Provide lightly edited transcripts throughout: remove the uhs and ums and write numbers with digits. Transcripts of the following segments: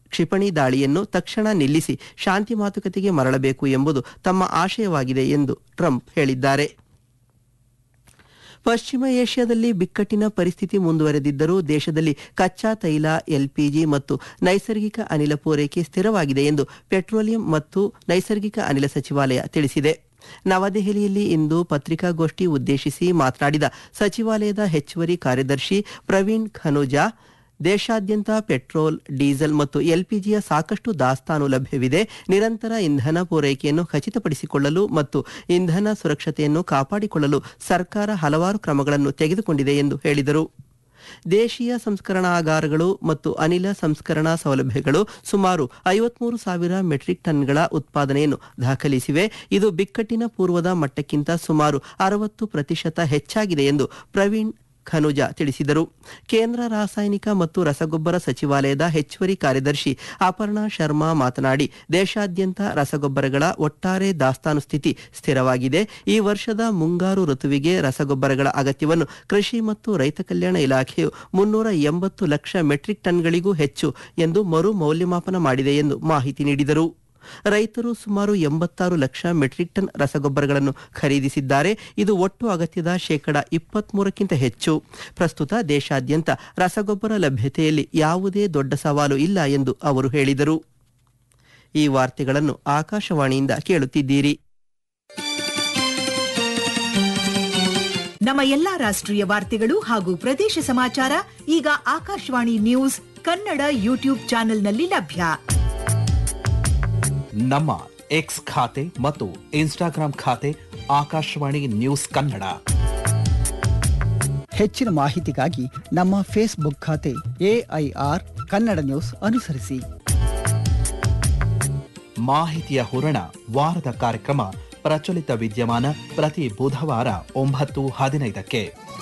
ಕ್ಷಿಪಣಿ ದಾಳಿಯನ್ನು ತಕ್ಷಣ ನಿಲ್ಲಿಸಿ ಶಾಂತಿ ಮಾತುಕತೆಗೆ ಮರಳಬೇಕು ಎಂಬುದು ತಮ್ಮ ಆಶಯವಾಗಿದೆ ಎಂದು ಟ್ರಂಪ್ ಹೇಳಿದ್ದಾರೆ. ಪಶ್ಚಿಮ ಏಷ್ಯಾದಲ್ಲಿ ಬಿಕ್ಕಟ್ಟಿನ ಪರಿಸ್ಥಿತಿ ಮುಂದುವರೆದಿದ್ದರೂ ದೇಶದಲ್ಲಿ ಕಚ್ಚಾ ತೈಲ, ಎಲ್ಪಿಜಿ ಮತ್ತು ನೈಸರ್ಗಿಕ ಅನಿಲ ಪೂರೈಕೆ ಸ್ಥಿರವಾಗಿದೆ ಎಂದು ಪೆಟ್ರೋಲಿಯಂ ಮತ್ತು ನೈಸರ್ಗಿಕ ಅನಿಲ ಸಚಿವಾಲಯ ತಿಳಿಸಿದೆ. ನವದೆಹಲಿಯಲ್ಲಿ ಇಂದು ಪತ್ರಿಕಾಗೋಷ್ಠಿ ಉದ್ದೇಶಿಸಿ ಮಾತನಾಡಿದ ಸಚಿವಾಲಯದ ಹೆಚ್ಚುವರಿ ಕಾರ್ಯದರ್ಶಿ ಪ್ರವೀಣ್ ಖನುಜಾ, ದೇಶಾದ್ಯಂತ ಪೆಟ್ರೋಲ್, ಡೀಸೆಲ್ ಮತ್ತು ಎಲ್ಪಿಜಿಯ ಸಾಕಷ್ಟು ದಾಸ್ತಾನು ಲಭ್ಯವಿದೆ. ನಿರಂತರ ಇಂಧನ ಪೂರೈಕೆಯನ್ನು ಖಚಿತಪಡಿಸಿಕೊಳ್ಳಲು ಮತ್ತು ಇಂಧನ ಸುರಕ್ಷತೆಯನ್ನು ಕಾಪಾಡಿಕೊಳ್ಳಲು ಸರ್ಕಾರ ಹಲವಾರು ಕ್ರಮಗಳನ್ನು ತೆಗೆದುಕೊಂಡಿದೆ ಎಂದು ಹೇಳಿದರು. ದೇಶೀಯ ಸಂಸ್ಕರಣಾಗಾರಗಳು ಮತ್ತು ಅನಿಲ ಸಂಸ್ಕರಣಾ ಸೌಲಭ್ಯಗಳು ಸುಮಾರು 53,000 ಮೆಟ್ರಿಕ್ ಟನ್ಗಳ ಉತ್ಪಾದನೆಯನ್ನು ದಾಖಲಿಸಿವೆ. ಇದು ಬಿಕ್ಕಟ್ಟಿನ ಪೂರ್ವದ ಮಟ್ಟಕ್ಕಿಂತ ಸುಮಾರು 60% ಹೆಚ್ಚಾಗಿದೆ ಎಂದು ಪ್ರವೀಣ್ ಖನುಜಾ ತಿಳಿಸಿದರು. ಕೇಂದ್ರ ರಾಸಾಯನಿಕ ಮತ್ತು ರಸಗೊಬ್ಬರ ಸಚಿವಾಲಯದ ಹೆಚ್ಚುವರಿ ಕಾರ್ಯದರ್ಶಿ ಅಪರ್ಣಾ ಶರ್ಮಾ ಮಾತನಾಡಿ, ದೇಶಾದ್ಯಂತ ರಸಗೊಬ್ಬರಗಳ ಒಟ್ಟಾರೆ ದಾಸ್ತಾನು ಸ್ಥಿತಿ ಸ್ಥಿರವಾಗಿದೆ. ಈ ವರ್ಷದ ಮುಂಗಾರು ಋತುವಿಗೆ ರಸಗೊಬ್ಬರಗಳ ಅಗತ್ಯವನ್ನು ಕೃಷಿ ಮತ್ತು ರೈತ ಕಲ್ಯಾಣ ಇಲಾಖೆಯು 380 ಲಕ್ಷ ಮೆಟ್ರಿಕ್ ಟನ್ಗಳಿಗೂ ಹೆಚ್ಚು ಎಂದು ಮರು ಮೌಲ್ಯಮಾಪನ ಮಾಡಿದೆ ಎಂದು ಮಾಹಿತಿ ನೀಡಿದರು. ರೈತರು ಸುಮಾರು 86 ಲಕ್ಷ ಮೆಟ್ರಿಕ್ ಟನ್ ರಸಗೊಬ್ಬರಗಳನ್ನು ಖರೀದಿಸಿದ್ದಾರೆ. ಇದು ಒಟ್ಟು ಅಗತ್ಯದ 23% ಹೆಚ್ಚು. ಪ್ರಸ್ತುತ ದೇಶಾದ್ಯಂತ ರಸಗೊಬ್ಬರ ಲಭ್ಯತೆಯಲ್ಲಿ ಯಾವುದೇ ದೊಡ್ಡ ಸವಾಲು ಇಲ್ಲ ಎಂದು ಅವರು ಹೇಳಿದರು. ಈ ವಾರ್ತೆಗಳನ್ನು ಆಕಾಶವಾಣಿಯಿಂದ ಕೇಳುತ್ತಿದ್ದೀರಿ. ನಮ್ಮ ಎಲ್ಲಾ ರಾಷ್ಟ್ರೀಯ ವಾರ್ತೆಗಳು ಹಾಗೂ ಪ್ರದೇಶ ಸಮಾಚಾರ ಈಗ ಆಕಾಶವಾಣಿ ನ್ಯೂಸ್ ಕನ್ನಡ ಯೂಟ್ಯೂಬ್ ಚಾನೆಲ್ನಲ್ಲಿ ಲಭ್ಯ. ನಮ್ಮ ಎಕ್ಸ್ ಖಾತೆ ಮತ್ತು ಇನ್ಸ್ಟಾಗ್ರಾಂ ಖಾತೆ ಆಕಾಶವಾಣಿ ನ್ಯೂಸ್ ಕನ್ನಡ. ಹೆಚ್ಚಿನ ಮಾಹಿತಿಗಾಗಿ ನಮ್ಮ ಫೇಸ್ಬುಕ್ ಖಾತೆ AIR ಕನ್ನಡ ನ್ಯೂಸ್ ಅನುಸರಿಸಿ. ಮಾಹಿತಿಯ ಹೂರಣ ವಾರದ ಕಾರ್ಯಕ್ರಮ ಪ್ರಚಲಿತ ವಿದ್ಯಮಾನ ಪ್ರತಿ ಬುಧವಾರ 9:15ಕ್ಕೆ.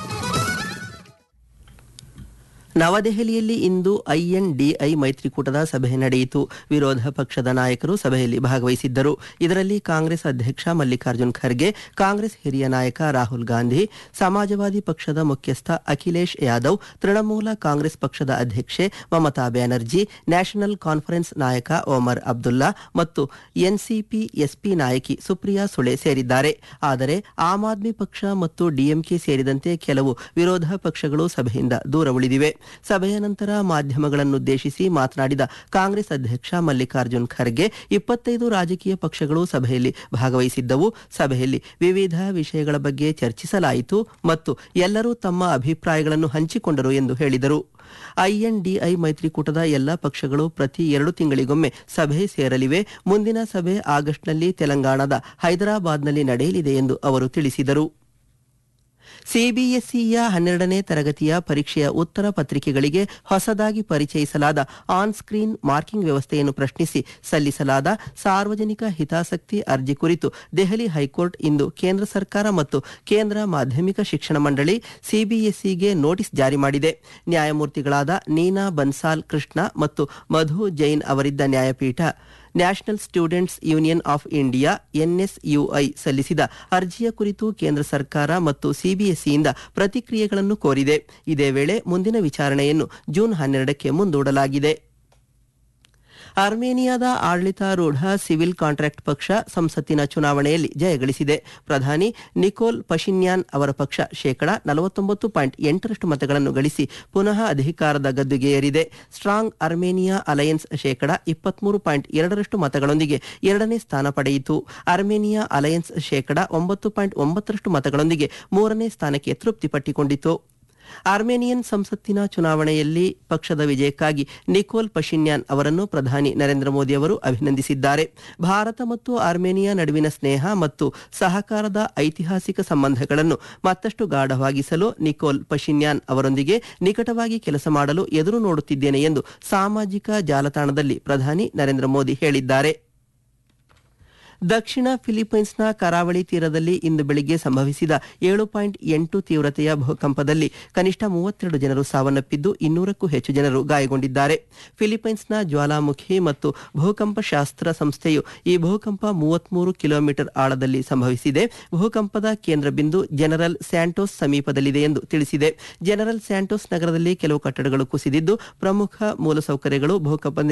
ನವದೆಹಲಿಯಲ್ಲಿ ಇಂದು INDI ಮೈತ್ರಿಕೂಟದ ಸಭೆ ನಡೆಯಿತು. ವಿರೋಧ ಪಕ್ಷದ ನಾಯಕರು ಸಭೆಯಲ್ಲಿ ಭಾಗವಹಿಸಿದ್ದರು. ಇದರಲ್ಲಿ ಕಾಂಗ್ರೆಸ್ ಅಧ್ಯಕ್ಷ ಮಲ್ಲಿಕಾರ್ಜುನ್ ಖರ್ಗೆ, ಕಾಂಗ್ರೆಸ್ ಹಿರಿಯ ನಾಯಕ ರಾಹುಲ್ ಗಾಂಧಿ, ಸಮಾಜವಾದಿ ಪಕ್ಷದ ಮುಖ್ಯಸ್ಥ ಅಖಿಲೇಶ್ ಯಾದವ್, ತೃಣಮೂಲ ಕಾಂಗ್ರೆಸ್ ಪಕ್ಷದ ಅಧ್ಯಕ್ಷೆ ಮಮತಾ ಬ್ಯಾನರ್ಜಿ, ನ್ಯಾಷನಲ್ ಕಾನ್ಫರೆನ್ಸ್ ನಾಯಕ ಒಮರ್ ಅಬ್ದುಲ್ಲಾ ಮತ್ತು NCP-SP ನಾಯಕಿ ಸುಪ್ರಿಯಾ ಸುಳೆ ಸೇರಿದ್ದಾರೆ. ಆದರೆ ಆಮ್ ಆದ್ಮಿ ಪಕ್ಷ ಮತ್ತು DMK ಸೇರಿದಂತೆ ಕೆಲವು ವಿರೋಧ ಪಕ್ಷಗಳು ಸಭೆಯಿಂದ ದೂರ ಉಳಿದಿವೆ. ಸಭೆಯ ನಂತರ ಮಾಧ್ಯಮಗಳನ್ನುದ್ದೇಶಿಸಿ ಮಾತನಾಡಿದ ಕಾಂಗ್ರೆಸ್ ಅಧ್ಯಕ್ಷ ಮಲ್ಲಿಕಾರ್ಜುನ್ ಖರ್ಗೆ, 25 ರಾಜಕೀಯ ಪಕ್ಷಗಳು ಸಭೆಯಲ್ಲಿ ಭಾಗವಹಿಸಿದ್ದವು. ಸಭೆಯಲ್ಲಿ ವಿವಿಧ ವಿಷಯಗಳ ಬಗ್ಗೆ ಚರ್ಚಿಸಲಾಯಿತು ಮತ್ತು ಎಲ್ಲರೂ ತಮ್ಮ ಅಭಿಪ್ರಾಯಗಳನ್ನು ಹಂಚಿಕೊಂಡರು ಎಂದು ಹೇಳಿದರು. INDI ಮೈತ್ರಿಕೂಟದ ಎಲ್ಲ ಪಕ್ಷಗಳು ಪ್ರತಿ 2 ತಿಂಗಳಿಗೊಮ್ಮೆ ಸಭೆ ಸೇರಲಿವೆ. ಮುಂದಿನ ಸಭೆ ಆಗಸ್ಟ್ನಲ್ಲಿ ತೆಲಂಗಾಣದ ಹೈದರಾಬಾದ್ನಲ್ಲಿ ನಡೆಯಲಿದೆ ಎಂದು ಅವರು ತಿಳಿಸಿದರು. CBSEಯ 12ನೇ ತರಗತಿಯ ಪರೀಕ್ಷೆಯ ಉತ್ತರ ಪತ್ರಿಕೆಗಳಿಗೆ ಹೊಸದಾಗಿ ಪರಿಚಯಿಸಲಾದ ಆನ್ ಸ್ಕ್ರೀನ್ ಮಾರ್ಕಿಂಗ್ ವ್ಯವಸ್ಥೆಯನ್ನು ಪ್ರಶ್ನಿಸಿ ಸಲ್ಲಿಸಲಾದ ಸಾರ್ವಜನಿಕ ಹಿತಾಸಕ್ತಿ ಅರ್ಜಿ ಕುರಿತು ದೆಹಲಿ ಹೈಕೋರ್ಟ್ ಇಂದು ಕೇಂದ್ರ ಸರ್ಕಾರ ಮತ್ತು ಕೇಂದ್ರ ಮಾಧ್ಯಮಿಕ ಶಿಕ್ಷಣ ಮಂಡಳಿ CBSEಗೆ ನೋಟಿಸ್ ಜಾರಿ ಮಾಡಿದೆ. ನ್ಯಾಯಮೂರ್ತಿಗಳಾದ ನೀನಾ ಬನ್ಸಾಲ್ ಕೃಷ್ಣ ಮತ್ತು ಮಧು ಜೈನ್ ಅವರಿದ್ದ ನ್ಯಾಯಪೀಠ national students union of India NSUI ಸಲ್ಲಿಸಿದ ಅರ್ಜಿಯ ಕುರಿತು ಕೇಂದ್ರ ಸರ್ಕಾರ ಮತ್ತು CBSEಯಿಂದ ಪ್ರತಿಕ್ರಿಯೆಗಳನ್ನು ಕೋರಿದೆ. ಇದೇ ವೇಳೆ ಮುಂದಿನ ವಿಚಾರಣೆಯನ್ನು ಜೂನ್ 12ಕ್ಕೆ ಮುಂದೂಡಲಾಗಿದೆ. ಅರ್ಮೇನಿಯಾದ ಆಡಳಿತಾರೂಢ ಸಿವಿಲ್ ಕಾಂಟ್ರಾಕ್ಟ್ ಪಕ್ಷ ಸಂಸತ್ತಿನ ಚುನಾವಣೆಯಲ್ಲಿ ಜಯಗಳಿಸಿದೆ. ಪ್ರಧಾನಿ ನಿಕೋಲ್ ಪಶಿನ್ಯಾನ್ ಅವರ ಪಕ್ಷ 49.8% ಮತಗಳನ್ನು ಗಳಿಸಿ ಪುನಃ ಅಧಿಕಾರದ ಗದ್ದುಗೆ ಏರಿದೆ. ಸ್ಟ್ರಾಂಗ್ ಅರ್ಮೇನಿಯಾ ಅಲಯನ್ಸ್ 23.2% ಮತಗಳೊಂದಿಗೆ 2ನೇ ಸ್ಥಾನ ಪಡೆಯಿತು. ಅರ್ಮೇನಿಯಾ ಅಲಯನ್ಸ್ 9.9% ಮತಗಳೊಂದಿಗೆ 3ನೇ ಸ್ಥಾನಕ್ಕೆ ತೃಪ್ತಿಪಟ್ಟಿಕೊಂಡಿತು. ಅರ್ಮೇನಿಯನ್ ಸಂಸತ್ತಿನ ಚುನಾವಣೆಯಲ್ಲಿ ಪಕ್ಷದ ವಿಜಯಕ್ಕಾಗಿ ನಿಕೋಲ್ ಪಶಿನ್ಯಾನ್ ಅವರನ್ನು ಪ್ರಧಾನಿ ನರೇಂದ್ರ ಮೋದಿ ಅವರು ಅಭಿನಂದಿಸಿದ್ದಾರೆ. ಭಾರತ ಮತ್ತು ಅರ್ಮೇನಿಯಾ ನಡುವಿನ ಸ್ನೇಹ ಮತ್ತು ಸಹಕಾರದ ಐತಿಹಾಸಿಕ ಸಂಬಂಧಗಳನ್ನು ಮತ್ತಷ್ಟು ಗಾಢವಾಗಿಸಲು ನಿಕೋಲ್ ಪಶಿನ್ಯಾನ್ ಅವರೊಂದಿಗೆ ನಿಕಟವಾಗಿ ಕೆಲಸ ಮಾಡಲು ಎದುರು ನೋಡುತ್ತಿದ್ದೇನೆ ಎಂದು ಸಾಮಾಜಿಕ ಜಾಲತಾಣದಲ್ಲಿ ಪ್ರಧಾನಿ ನರೇಂದ್ರ ಮೋದಿ ಹೇಳಿದ್ದಾರೆ. ದಕ್ಷಿಣ ಫಿಲಿಪೈನ್ಸ್ನ ಕರಾವಳಿ ತೀರದಲ್ಲಿ ಇಂದು ಬೆಳಿಗ್ಗೆ ಸಂಭವಿಸಿದ 7.8 ತೀವ್ರತೆಯ ಭೂಕಂಪದಲ್ಲಿ ಕನಿಷ್ಠ 32 ಜನರು ಸಾವನ್ನಪ್ಪಿದ್ದು 200ಕ್ಕೂ ಹೆಚ್ಚು ಜನರು ಗಾಯಗೊಂಡಿದ್ದಾರೆ. ಫಿಲಿಪೈನ್ಸ್ನ ಜ್ವಾಲಾಮುಖಿ ಮತ್ತು ಭೂಕಂಪ ಶಾಸ್ತ್ರ ಸಂಸ್ಥೆಯು ಈ ಭೂಕಂಪ 33 ಕಿಲೋಮೀಟರ್ ಆಳದಲ್ಲಿ ಸಂಭವಿಸಿದೆ. ಭೂಕಂಪದ ಕೇಂದ್ರ ಬಿಂದು ಜನರಲ್ ಸ್ಯಾಂಟೋಸ್ ಸಮೀಪದಲ್ಲಿದೆ ಎಂದು ತಿಳಿಸಿದೆ. ಜನರಲ್ ಸ್ಯಾಂಟೋಸ್ ನಗರದಲ್ಲಿ ಕೆಲವು ಕಟ್ಟಡಗಳು ಕುಸಿದಿದ್ದು ಪ್ರಮುಖ ಮೂಲಸೌಕರ್ಯಗಳು ಭೂಕಂಪದಿಂದ